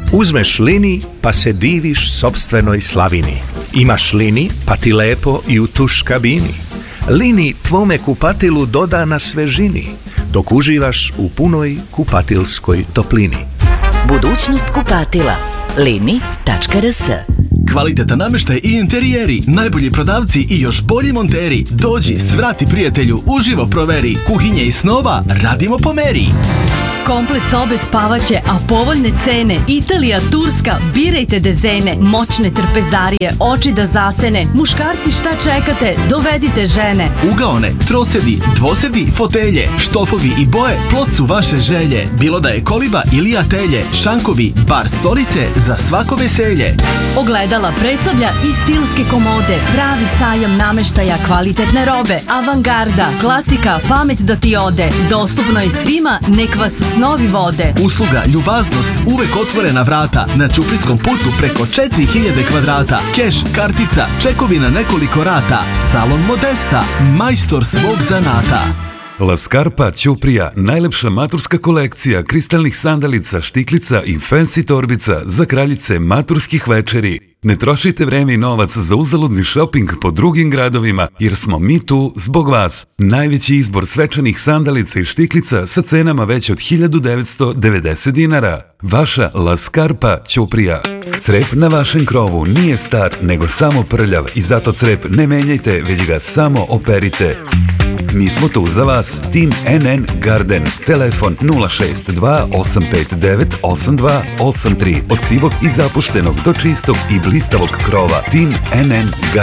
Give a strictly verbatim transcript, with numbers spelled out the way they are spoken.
Uzmeš Lini pa se diviš sopstvenoj slavini. Imaš Lini pa ti lepo i u tuš kabini. Lini tvome kupatilu doda na svežini, dok uživaš u punoj kupatilskoj toplini. Budućnost kupatila. lini tačka r s. Kvalitetan namještaj i interijeri, najbolji prodavci i još bolji monteri. Dođi, svrati prijatelju, uživo proveri. Kuhinje i snova radimo po meri. Komplet sobe spavaće, a povoljne cene. Italija, Turska, birajte dezene. Moćne trpezarije, oči da zasene. Muškarci, šta čekate? Dovedite žene. Ugaone, trosedi, dvosedi, fotelje, štofovi i boje, plod su vaše želje. Bilo da je koliba ili atelje, šankovi, bar stolice, za svako veselje. Ogledala, predsoblja i stilske komode. Pravi sajam nameštaja, kvalitetne robe. Avangarda, klasika, pamet da ti ode. Dostupno je svima, nek vas snovi vode. Usluga, ljubaznost, uvek otvorena vrata. Na Ćuprijskom putu preko četiri hiljade kvadrata. Keš, kartica, čekovi na nekoliko rata. Salon Modesta, majstor svog zanata. La Scarpa Ćuprija, najlepša maturska kolekcija kristalnih sandalica, štiklica i fancy torbica za kraljice maturskih večeri. Ne trošite vreme i novac za uzaludni šoping po drugim gradovima, jer smo mi tu zbog vas. Najveći izbor svečanih sandalica i štiklica sa cenama već od hiljadu devetsto devedeset dinara. Vaša La Scarpa Ćuprija. Crep na vašem krovu nije star, nego samo prljav i zato crep ne menjajte, već ga samo operite. Mi smo tu za vas. Team N N Garden. Telefon nula šest dva osam pet devet osam dva osam tri. Od sivog i zapuštenog do čistog i blistavog krova. Team N N Garden.